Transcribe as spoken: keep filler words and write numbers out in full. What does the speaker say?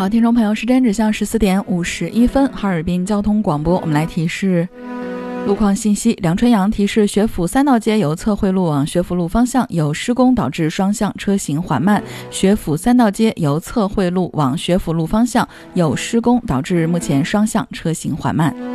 好，听众朋友，时间指向十四点五十一分，哈尔滨交通广播，我们来提示路况信息。两春阳提示学府三道街由侧汇路往学府路方向有施工，导致双向车行缓慢。学府三道街由侧汇路往学府路方向有施工，导致目前双向车行缓慢。